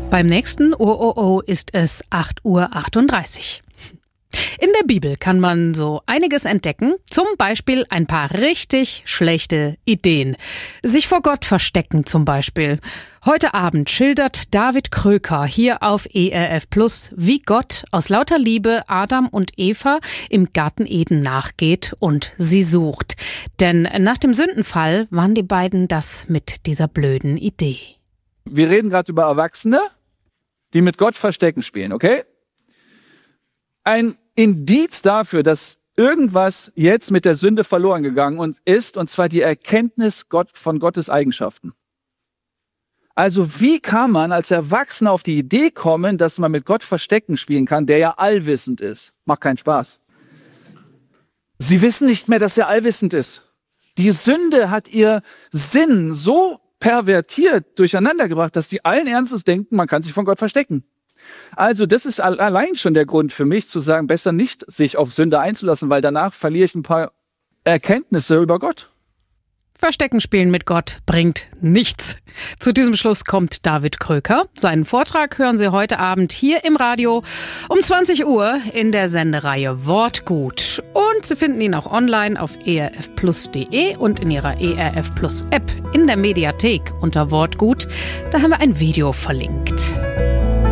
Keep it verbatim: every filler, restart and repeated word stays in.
Beim nächsten Oh Oh Oh ist es acht Uhr achtunddreißig. In der Bibel kann man so einiges entdecken, zum Beispiel ein paar richtig schlechte Ideen. Sich vor Gott verstecken zum Beispiel. Heute Abend schildert David Kröker hier auf E R F Plus, wie Gott aus lauter Liebe Adam und Eva im Garten Eden nachgeht und sie sucht. Denn nach dem Sündenfall waren die beiden das mit dieser blöden Idee. Wir reden gerade über Erwachsene, die mit Gott Verstecken spielen, okay? Ein Indiz dafür, dass irgendwas jetzt mit der Sünde verloren gegangen ist, und zwar die Erkenntnis Gott, von Gottes Eigenschaften. Also wie kann man als Erwachsener auf die Idee kommen, dass man mit Gott Verstecken spielen kann, der ja allwissend ist? Macht keinen Spaß. Sie wissen nicht mehr, dass er allwissend ist. Die Sünde hat ihr Sinn so pervertiert, durcheinandergebracht, dass sie allen Ernstes denken, man kann sich von Gott verstecken. Also das ist allein schon der Grund für mich zu sagen, besser nicht sich auf Sünde einzulassen, weil danach verliere ich ein paar Erkenntnisse über Gott. Verstecken spielen mit Gott bringt nichts. Zu diesem Schluss kommt David Kröker. Seinen Vortrag hören Sie heute Abend hier im Radio um zwanzig Uhr in der Sendereihe Wortgut. Und Sie finden ihn auch online auf e r f plus punkt de und in Ihrer E R F Plus App in der Mediathek unter Wortgut. Da haben wir ein Video verlinkt.